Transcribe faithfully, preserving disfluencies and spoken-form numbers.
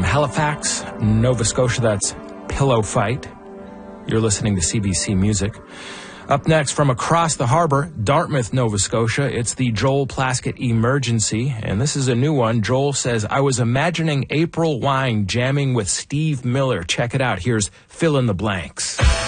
Halifax, Nova Scotia, that's Pillow Fight. You're listening to C B C Music. Up next, from across the harbor, Dartmouth, Nova Scotia, it's the Joel Plaskett Emergency, and this is a new one. Joel says, I was imagining April Wine jamming with Steve Miller. Check it out. Here's Fill in the Blanks.